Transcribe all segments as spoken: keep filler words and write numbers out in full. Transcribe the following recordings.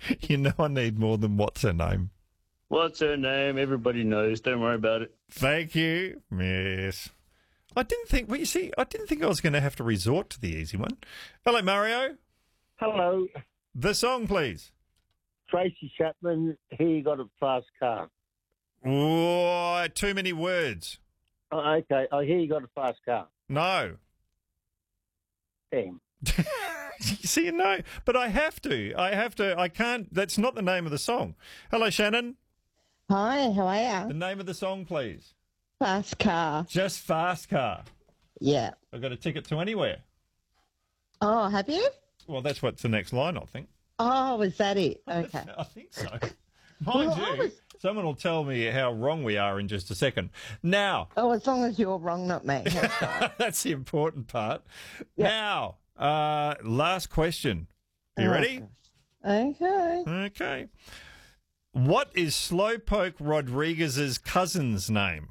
You know I need more than what's her name. What's her name? Everybody knows. Don't worry about it. Thank you. Yes. I didn't think, well, you see, I didn't think I was going to have to resort to the easy one. Hello, Mario. Hello, The song, please. Tracy Chapman. He got a fast car. Oh, too many words. Oh, okay, I hear you got a fast car. No. Damn. You see, no, but I have to. I have to. I can't. That's not the name of the song. Hello, Shannon. Hi, how are The you? name of the song, please. Fast car. Just Fast Car. Yeah. I've got a ticket to anywhere. Oh, have you? Well, that's what's the next line, I think. Oh, is that it? Okay. I think so. Mind Well, I you, was- someone will tell me how wrong we are in just a second. Now, Oh, as long as you're wrong, not me. That's right. that's the important part. Yeah. Now, uh, last question. You Oh, ready? gosh. Okay. Okay. What is Slowpoke Rodriguez's cousin's name?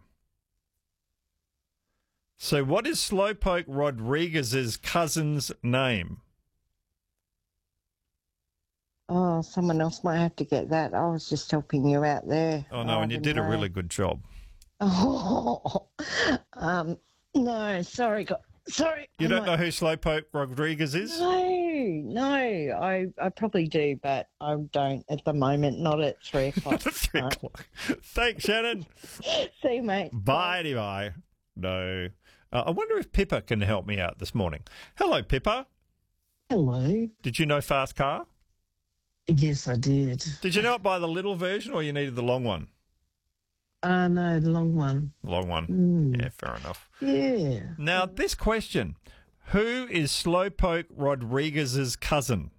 So, what is Slowpoke Rodriguez's cousin's name? Oh, someone else might have to get that. I was just helping you out there. Oh, no, I and you didn't did a know. really good job. Oh, um, no, sorry, go- sorry. You I don't might- know who Slowpoke Rodriguez is? No, no, I, I probably do, but I don't at the moment. Not at three o'clock. Three No. o'clock. Thanks, Shannon. See you, mate. Bye, bye. No. Uh, I wonder if Pippa can help me out this morning. Hello, Pippa. Hello. Did you know Fast Car? Yes, I did. Did you know it by the little version or you needed the long one? Uh, no, the long one. Long one. Mm. Yeah, fair enough. Yeah. Now, this question. Who is Slowpoke Rodriguez's cousin?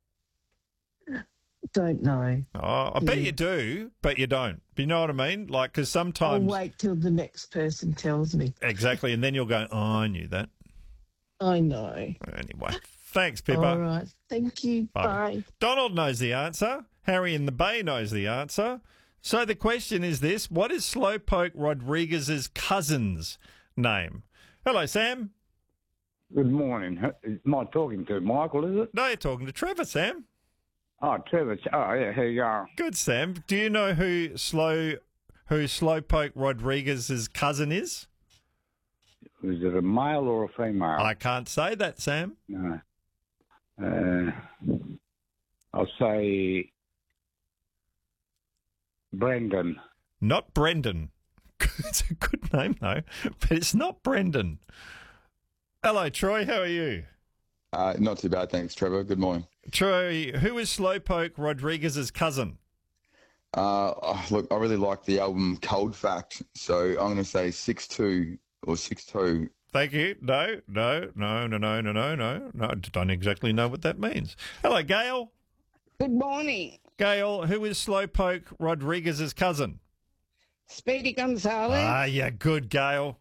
Don't know. Oh, I bet Yeah. you do, but you don't. You know what I mean? Like, because I'll sometimes... wait till the next person tells me. Exactly, and then you'll go, oh, I knew that. I know. Anyway, thanks, Pippa. All right. Thank you. Bye. Bye. Donald knows the answer. Harry in the Bay knows the answer. So the question is this. What is Slowpoke Rodriguez's cousin's name? Hello, Sam. Good morning. Am I talking to Michael, is it? No, you're talking to Trevor, Sam. Oh, Trevor. Oh, yeah, here you are. Good, Sam. Do you know who Slow who Slowpoke Rodriguez's cousin is? Is it a male or a female? I can't say that, Sam. No. Uh, I'll say Brendan. Not Brendan. It's a good name, though, but it's not Brendan. Hello, Troy. How are you? Uh, not too bad, thanks, Trevor. Good morning. Troy, who is Slowpoke Rodriguez's cousin? Uh, oh, look, I really like the album Cold Fact, so I'm going to say six two or six two. Thank you. No, no, no, no, no, no, no, no, no. I don't exactly know what that means. Hello, Gail. Good morning, Gail, who is Slowpoke Rodriguez's cousin? Speedy Gonzalez. Ah, yeah, good, Gail.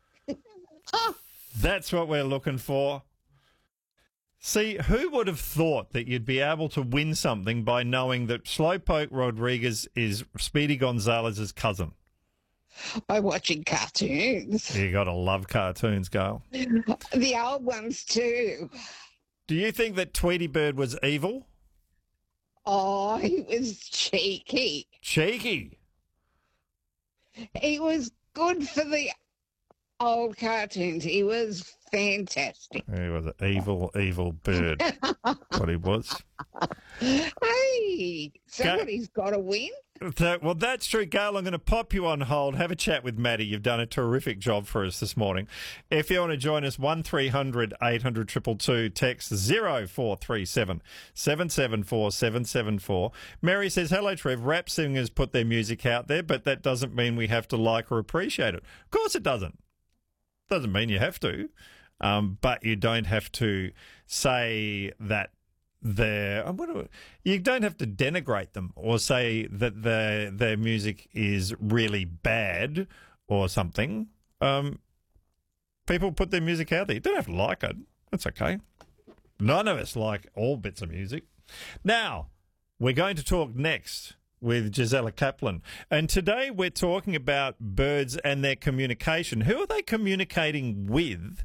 That's what we're looking for. See, who would have thought that you'd be able to win something by knowing that Slowpoke Rodriguez is Speedy Gonzalez's cousin? By watching cartoons. You got to love cartoons, Gail. The old ones too. Do you think that Tweety Bird was evil? Oh, he was cheeky. Cheeky. He was good for the old cartoons. He was fantastic. He was an evil, evil bird. What he was. Hey, somebody's got to win. That, well, that's true, Gail. I'm going to pop you on hold. Have a chat with Maddie. You've done a terrific job for us this morning. If you want to join us, one three hundred eight hundred two two two, text zero four three seven seven seven four seven seven four. Mary says, hello, Trev. Rap singers put their music out there, but that doesn't mean we have to like or appreciate it. Of course it doesn't. Doesn't mean you have to. Um, but you don't have to say that they're, what do, you don't have to denigrate them or say that their their music is really bad or something. Um, people put their music out there. You don't have to like it. That's okay. None of us like all bits of music. Now, we're going to talk next with Gisela Kaplan. And today we're talking about birds and their communication. Who are they communicating with?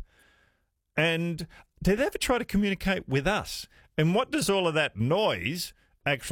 And do they ever try to communicate with us? And what does all of that noise actually